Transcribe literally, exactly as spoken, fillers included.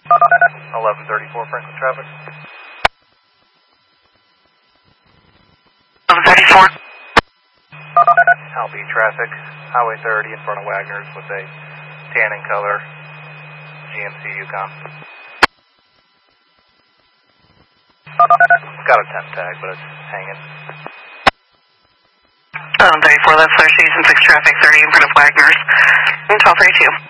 eleven thirty-four Franklin traffic. eleven thirty-four. Alby traffic, Highway thirty in front of Wagner's with a tan in color G M C Yukon. It's got a temp tag, but it's hanging. eleven thirty-four, left flare, Houston six traffic, thirty in front of Wagner's. twelve thirty-two.